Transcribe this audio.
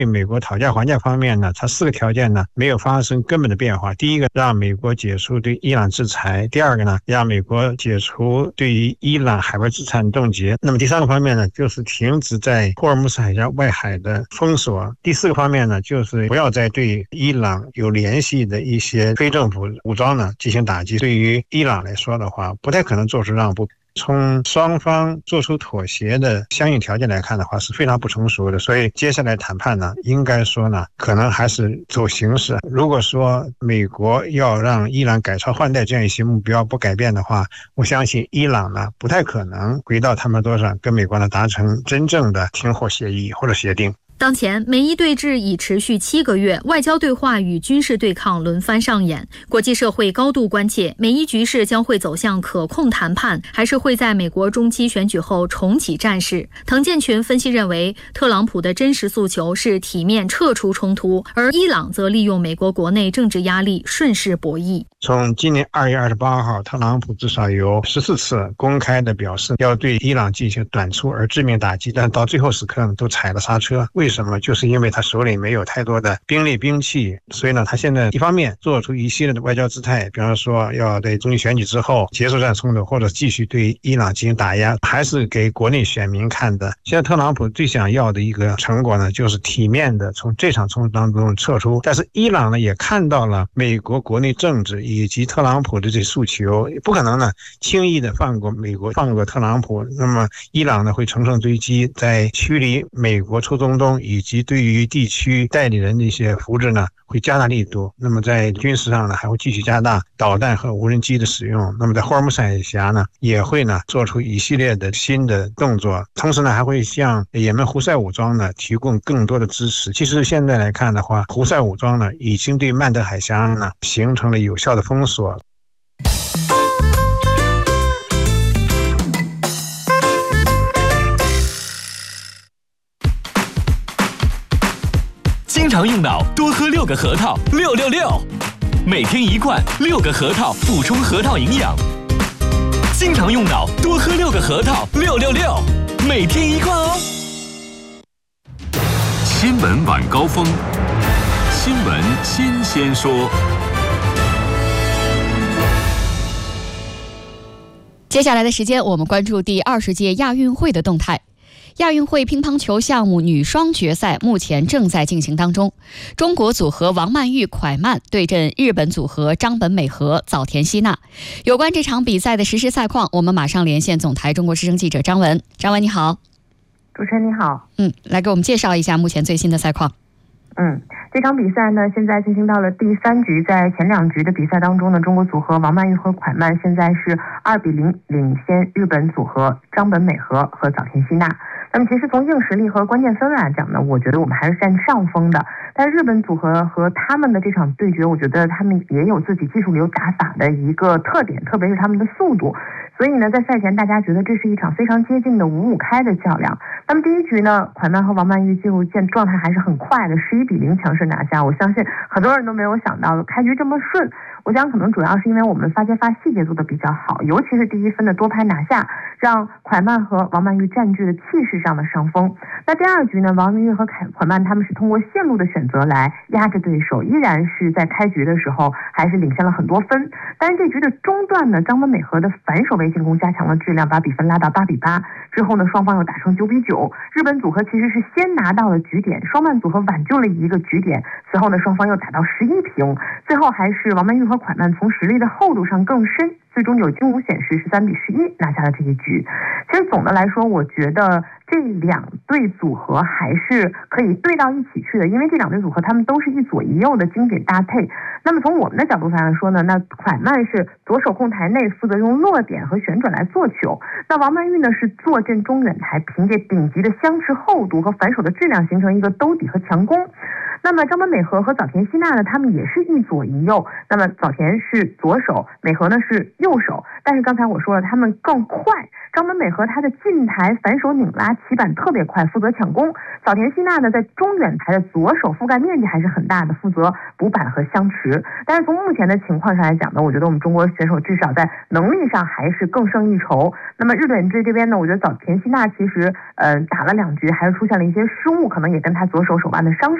对美国讨价还价方面呢，它4个条件呢没有发生根本的变化。第一个，让美国解除对伊朗制裁；第二个呢，让美国解除对于伊朗海外资产冻结。那么第3个方面呢，就是停止在霍尔木斯海峡外海的封锁。第4个方面呢，就是不要再对伊朗有联系的一些非政府武装呢进行打击。对于伊朗来说的话，不太可能做出让步。从双方做出妥协的相应条件来看的话，是非常不成熟的。所以接下来谈判呢，应该说呢，可能还是走形式。如果说美国要让伊朗改朝换代这样一些目标不改变的话，我相信伊朗呢不太可能回到他们桌上跟美国呢达成真正的停火协议或者协定。 当前美伊对峙已持续7个月，外交对话与军事对抗轮番上演，国际社会高度关切美伊局势将会走向可控谈判，还是会在美国中期选举后重启战事。滕建群分析认为，特朗普的真实诉求是体面撤出冲突，而伊朗则利用美国国内政治压力顺势博弈。 从今年2月28号，特朗普至少有14次公开的表示要对伊朗进行短促而致命打击，但到最后时刻都踩了刹车。为什么？就是因为他手里没有太多的兵力兵器，所以呢，他现在一方面做出一系列的外交姿态，比方说要在中期选举之后结束战冲突，或者继续对伊朗进行打压，还是给国内选民看的。现在特朗普最想要的一个成果呢，就是体面的从这场冲突当中撤出。但是伊朗呢，也看到了美国国内政治以及特朗普的这诉求，不可能呢轻易的放过美国，放过特朗普。那么伊朗呢会乘胜追击，在驱离美国出中东以及对于地区代理人的一些扶植呢会加大力度。那么在军事上呢还会继续加大导弹和无人机的使用。那么在霍尔木斯海峡呢也会呢做出一系列的新的动作，同时呢还会向也门胡塞武装呢提供更多的支持。其实现在来看的话，胡塞武装呢已经对曼德海峡呢形成了有效的封锁。 经常用脑，多喝6个核桃，666，每天1罐，6个核桃补充核桃营养。经常用脑，多喝6个核桃，666，每天1罐哦。 新闻晚高峰，新闻新鲜说。 接下来的时间，我们关注第20届亚运会的动态。亚运会乒乓球项目女双决赛目前正在进行当中，中国组合王曼玉、蒯曼对阵日本组合张本美和、早田希娜。有关这场比赛的实时赛况，我们马上连线总台中国之声记者张文。张文你好。 主持人你好。 来给我们介绍一下目前最新的赛况。 这场比赛呢，现在进行到了第3局，在前2局的比赛当中呢，中国组合王曼玉和蒯曼现在是2-0领先日本组合张本美和和早田希娜。那么其实从硬实力和关键分来讲呢，我觉得我们还是占上风的。但日本组合和他们的这场对决，我觉得他们也有自己技术流打法的一个特点，特别是他们的速度。所以呢，在赛前大家觉得这是一场非常接近的5-5开的较量。那么第1局呢，蒯曼和王曼玉进入状态还是很快的，11-0强势拿下。我相信很多人都没有想到开局这么顺。我想可能主要是因为我们发细节做得比较好，尤其是第1分的多拍拿下，让蒯曼和王曼玉占据了气势上的上风。那第2局呢，王曼玉和蒯曼他们是通过线路的选择来压着对手，依然是在开局的时候还是领先了很多分。但是这局的中段呢，张本美和的反手为进攻加强了质量，把比分拉到8-8。之后呢，双方又打成9-9。日本组合其实是先拿到了局点，双曼组合挽救了一个局点，此后呢，双方又打到11-0。最后还是王曼玉和蒯曼从实力的厚度上更深，最终有金无显示13-11拿下了这一局。其实总的来说，我觉得这2对组合还是可以对到一起去的，因为这2对组合他们都是一左一右的经典搭配。那么从我们的角度上来说呢，那蒯曼是左手控台内负责用落点和旋转来做球，那王曼玉呢是坐镇中远台，凭借顶级的相持厚度和反手的质量形成一个兜底和强攻。 那么张本美和和早田希娜呢，他们也是一左一右。那么早田是左手，美和呢是右手。但是刚才我说了，他们更快。张本美和她的近台反手拧拉起板特别快，负责抢攻。早田希娜呢，在中远台的左手覆盖面积还是很大的，负责补板和相持。但是从目前的情况上来讲呢，我觉得我们中国选手至少在能力上还是更胜一筹。那么日本队这边呢，我觉得早田希娜其实打了2局还是出现了一些失误，可能也跟他左手手腕的伤势